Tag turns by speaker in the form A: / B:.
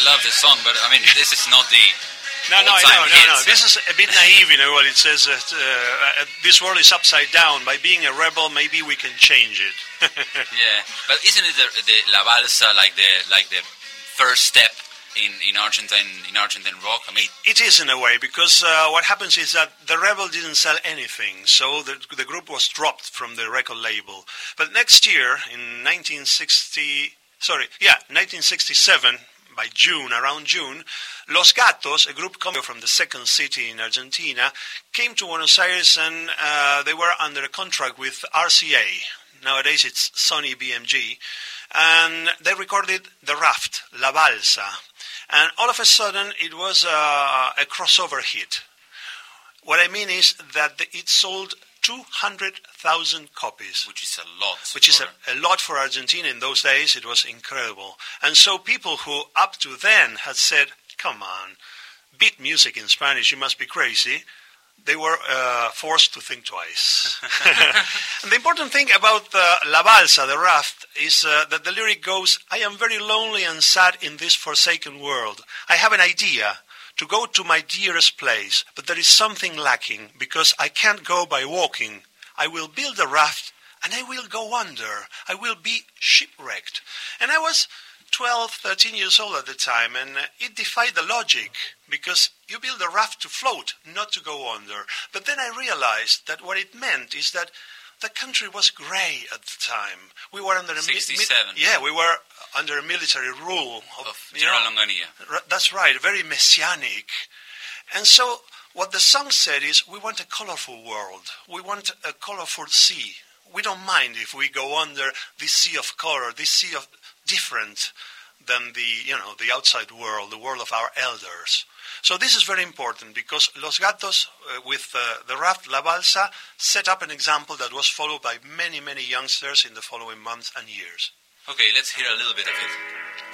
A: love the song, but I mean, this is not the
B: No. This is a bit naive, what it says. This world is upside down. By being a rebel, maybe we can change it.
A: Yeah, but isn't it the La Balsa like the first step in Argentine rock? I mean,
B: it is in a way, because what happens is that the rebel didn't sell anything, so the group was dropped from the record label. But next year, in 1967. By around June, Los Gatos, a group coming from the second city in Argentina, came to Buenos Aires, and they were under a contract with RCA. Nowadays it's Sony BMG. And they recorded The Raft, La Balsa. And all of a sudden it was a crossover hit. What I mean is that it sold 200,000 copies.
A: Which is a lot.
B: Which is a lot for Argentina in those days. It was incredible. And so people who up to then had said, come on, beat music in Spanish, you must be crazy, they were forced to think twice. And the important thing about La Balsa, the Raft, is that the lyric goes, I am very lonely and sad in this forsaken world. I have an idea to go to my dearest place, but there is something lacking, because I can't go by walking. I will build a raft, and I will go under. I will be shipwrecked. And I was 12, 13 years old at the time, and it defied the logic, because you build a raft to float, not to go under. But then I realized that what it meant is that the country was grey at the time. We were under
A: 67.
B: We were under a military rule
A: of General Longanía.
B: That's right, very messianic. And so what the song said is, we want a colorful world. We want a colorful sea. We don't mind if we go under this sea of color, this sea of different than the outside world, the world of our elders. So this is very important, because Los Gatos, with the Raft La Balsa, set up an example that was followed by many, many youngsters in the following months and years.
A: Okay, let's hear a little bit of it.